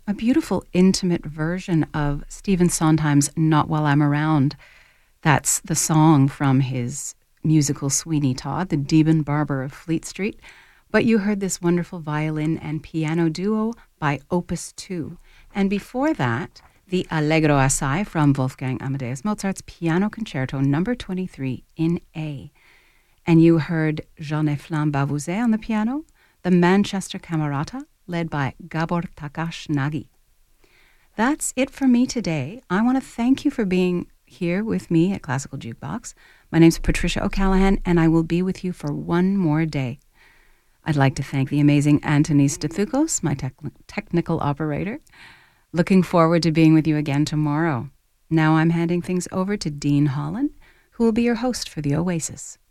A beautiful, intimate version of Stephen Sondheim's Not While I'm Around. That's the song from his musical Sweeney Todd, the Deben Barber of Fleet Street. But you heard this wonderful violin and piano duo by Opus 2. And before that, the Allegro Assai from Wolfgang Amadeus Mozart's Piano Concerto No. 23 in A. And you heard Jean-Efflam Bavouzet on the piano, the Manchester Camerata, led by Gabor Takash Nagy. That's it for me today. I want to thank you for being here with me at Classical Jukebox. My name's Patricia O'Callaghan, and I will be with you for one more day. I'd like to thank the amazing Anthony Stefukos, my technical operator. Looking forward to being with you again tomorrow. Now I'm handing things over to Dean Holland, who will be your host for the Oasis.